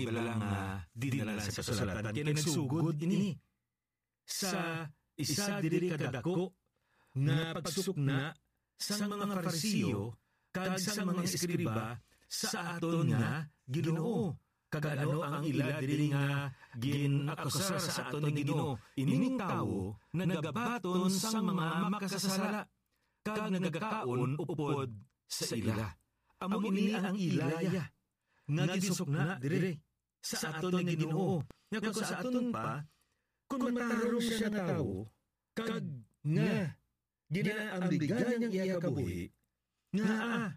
ibala nga dinala sa kasulatan kaya nagsugod ini. Sa isa diri kadako nga pagsukna sang mga Parisiyo kag sang mga eskriba sa aton nga Ginoo. Kag ano ang ila diri nga ginakusar sa aton nga Ginoo, ining tawo nagabaton sang mga makasasala kag nagakaon upod sa ila. Amo ini ang ilaya nga gisukna diri sa aton nga Ginoo. Nga sa aton pa kung matarong siya nga tawo kag nga ginaambigan niyang iya kabuhi nga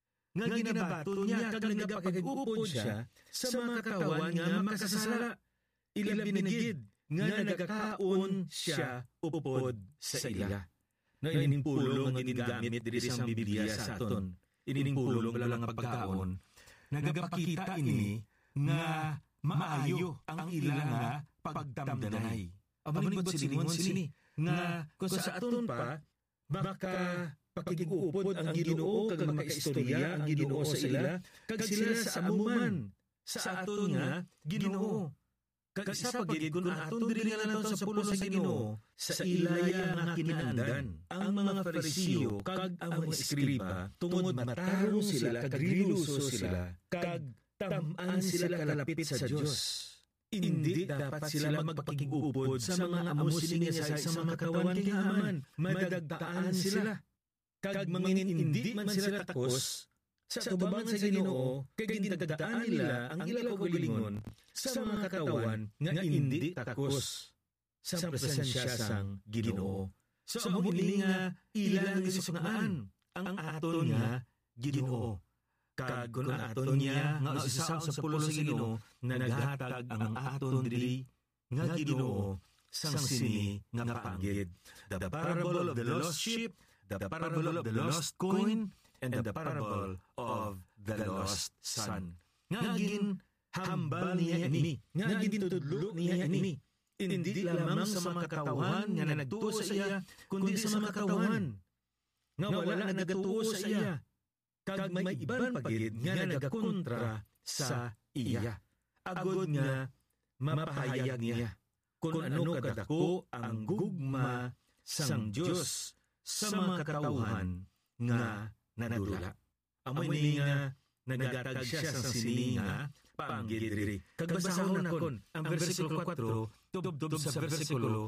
ginabaton niya kag nagapagupod siya sa mga katawan nga makasasala. Ila binigid nga nagakaon siya upod sa ila. No, ining pulong nga ginagamit diri sa Biblia sa aton. Ining pulong lang nga pagkaon. Nagapakita ini nga maayo ang ila nga pagdamdanay. Amo ni silingon sini nga kung sa aton pa baka pakiguupod ang Ginoo kag makaistorya ang Ginoo sa ila kag sila sa amuman sa aton nga Ginoo. Kag isa pagid kun aton diri nga naton sa pulo sa Ginoo sa ilaya nga kinaandan ang mga Parisiyo kag ang mga eskriba tungod matarong sila kag riluso sila kag tam-an sila kalapit sa Dios. Hindi dapat sila magpakiguupod sa mga amusiling sa mga katawan kay aman madagtaan sila. Kag mangin hindi man sila takos sa tubangan sa Ginoo kay gindagdaan nila ang ila kaugalingon sa mga katawan nga hindi takos sa presensya sang Ginoo. So amo ini nga ila nga gisuknaan ang aton nga Ginoo. Kag kun aton niya nga usaw sa pulo sa Ginoo naghatag ang aton diri nga Ginoo sang sini nga panggid. The parable of the lost sheep, the parable of the lost coin, and the parable of the lost son. Ngagin hambal niya ini, ngagin tutudlo niya ini. Hindi lamang sa mga katawan nga nagtuo sa iya, kundi sa mga katawan nga wala nagatuo sa iya. Kag may iban pagid nga nagakontra sa iya. Agod nga mapahayag niya kung ano kadako ang gugma sang Dios sa mga katawhan nga nadula. Amoy ni nga nagatag siya sang sini nga panggid diri. Kag basahon nakon ang bersikulo 4 tubtob sa bersikulo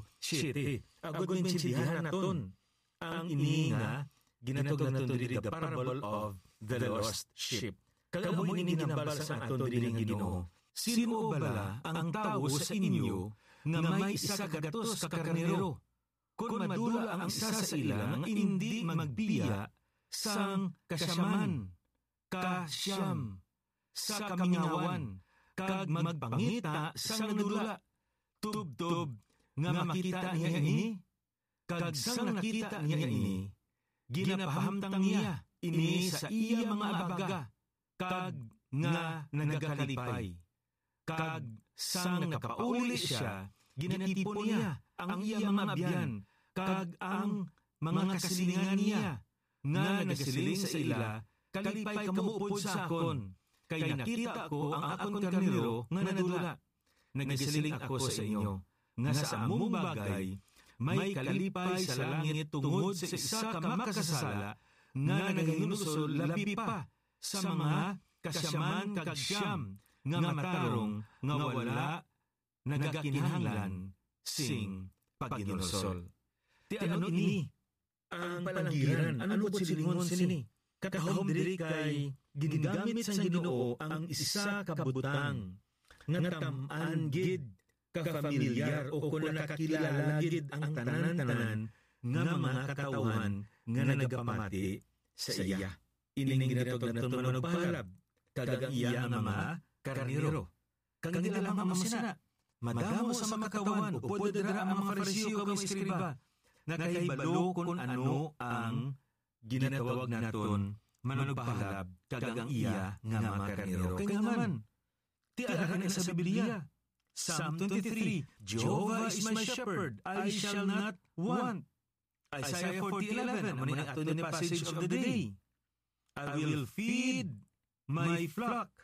7. Agod minsidihan naton ang ini nga ginatog naton diri the parable of the lost sheep. Kag amo ini ginambal sa aton diri nga Ginoo. Sino bala ang tawo sa inyo nga may isa kagatos ka karnero? Kung madula ang isa sa ila nga hindi magbiya sang kasyaman, kasyam, sa kamingawan, kag magpangita sang nadula, tubtob nga makita niya ini, kag sang nakita niya ini, ginapahamtang niya ini sa iya mga abaga, kag nga nagakalipay. Kag sang nakapauli siya, ginatipon niya ang iya mga abyan, kag ang mga kasilingan niya, nga nagasiling sa ila, kalipay kamuupod sa akon, kay nakita ko ang akon karnero nga nadula. Nagasiling ako sa inyo, nga sa among bagay, may kalipay sa langit tungod sa isa ka makasasala, nga nagahinusol labi pa sa mga kasyaman kag siyam, nga matarong nga wala nagakinahanglan sing pagginusol. Ti ano ini ang palangiran, ano po silingon sini? Kakahom diri kay ginigamit sa Ginoo ang isa kabutang nga tam-an gid ka-familiar o kung nakakilala gid ang tanan-tanan nga mga katawan nga nagapamati sa iya. Ining ginatog naton manugpahalab kag iya nga mga karnero. Kag hindi lamang amasina, madamo sa mga katawan, upod dara ang mga Parisiyo kag eskriba, nga kahibalo kung ano ang ginatawag naton manugpahalab kag ang iya nga mga karnero. Kaya naman, ti arakan sa Biblia, Psalm 23, Jehovah is my shepherd, I shall not want. Isaiah 40:11, amo ni ato ni passage of the day. I will feed my flock.